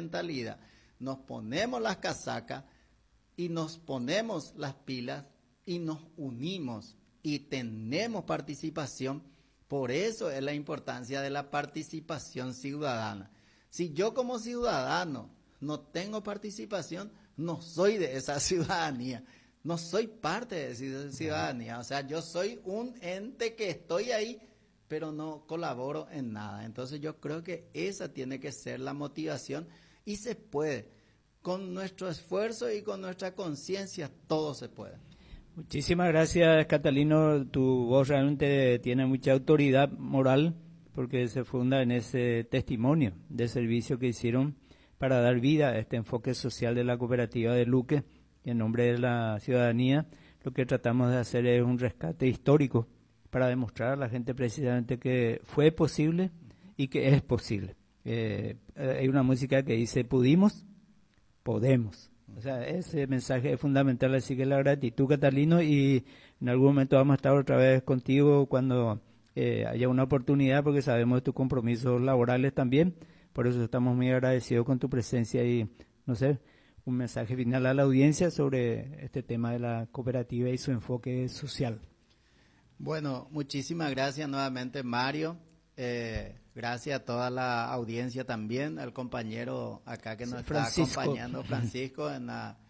mentalidad, nos ponemos las casacas y nos ponemos las pilas y nos unimos y tenemos participación. Por eso es la importancia de la participación ciudadana. Si yo como ciudadano no tengo participación, no soy de esa ciudadanía, no soy parte de esa ciudadanía. O sea, yo soy un ente que estoy ahí, pero no colaboro en nada. Entonces yo creo que esa tiene que ser la motivación y se puede. Con nuestro esfuerzo y con nuestra conciencia, todo se puede. Muchísimas gracias, Catalino. Tu voz realmente tiene mucha autoridad moral porque se funda en ese testimonio de servicio que hicieron para dar vida a este enfoque social de la cooperativa de Luque. Y en nombre de la ciudadanía, lo que tratamos de hacer es un rescate histórico para demostrar a la gente precisamente que fue posible y que es posible. Hay una música que dice, pudimos, podemos. O sea, ese mensaje es fundamental, así que la gratitud, Catalino, y en algún momento vamos a estar otra vez contigo cuando haya una oportunidad, porque sabemos de tus compromisos laborales también, por eso estamos muy agradecidos con tu presencia y, no sé, un mensaje final a la audiencia sobre este tema de la cooperativa y su enfoque social. Bueno, muchísimas gracias nuevamente, Mario. Gracias a toda la audiencia también, al compañero acá que nos está acompañando, Francisco, en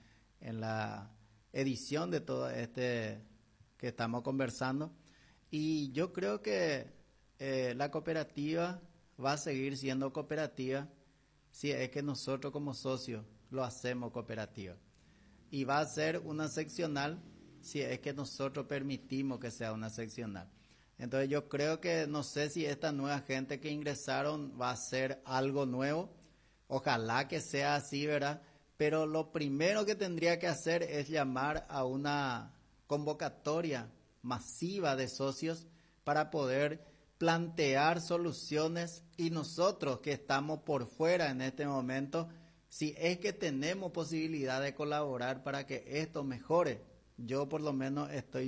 la edición de todo este que estamos conversando. Y yo creo que la cooperativa va a seguir siendo cooperativa si es que nosotros como socios lo hacemos cooperativa. Y va a ser una seccional si es que nosotros permitimos que sea una seccional. Entonces yo creo que no sé si esta nueva gente que ingresaron va a hacer algo nuevo. Ojalá que sea así, ¿verdad? Pero lo primero que tendría que hacer es llamar a una convocatoria masiva de socios para poder plantear soluciones y nosotros que estamos por fuera en este momento, si es que tenemos posibilidad de colaborar para que esto mejore. Yo por lo menos estoy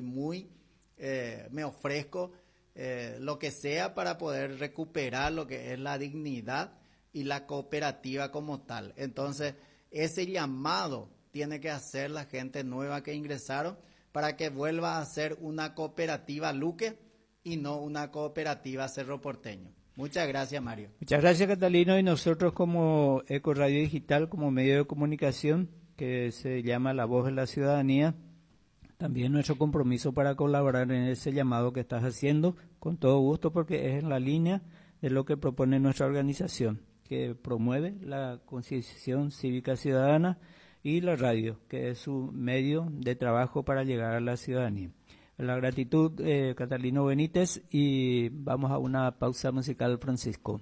me ofrezco lo que sea para poder recuperar lo que es la dignidad y la cooperativa como tal. Entonces, ese llamado tiene que hacer la gente nueva que ingresaron para que vuelva a ser una cooperativa Luque y no una cooperativa Cerro Porteño. Muchas gracias, Mario. Muchas gracias, Catalino. Y nosotros como Eco Radio Digital, como medio de comunicación que se llama La Voz de la Ciudadanía, también nuestro compromiso para colaborar en ese llamado que estás haciendo, con todo gusto, porque es en la línea de lo que propone nuestra organización, que promueve la concienciación cívica ciudadana y la radio, que es su medio de trabajo para llegar a la ciudadanía. La gratitud, Catalino Benítez, y vamos a una pausa musical, Francisco.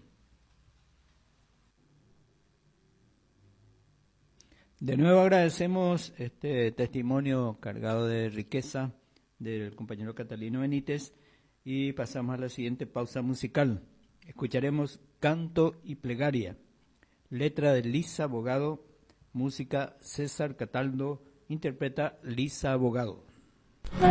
De nuevo agradecemos este testimonio cargado de riqueza del compañero Catalino Benítez y pasamos a la siguiente pausa musical. Escucharemos Canto y Plegaria, letra de Lisa Abogado, música César Cataldo, interpreta Lisa Abogado.